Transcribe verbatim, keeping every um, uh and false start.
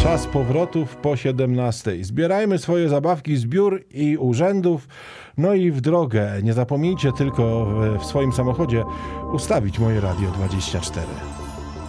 Czas powrotów po siedemnastej. Zbierajmy swoje zabawki z biur i urzędów, no i w drogę. Nie zapomnijcie tylko w, w swoim samochodzie ustawić moje Radio dwadzieścia cztery.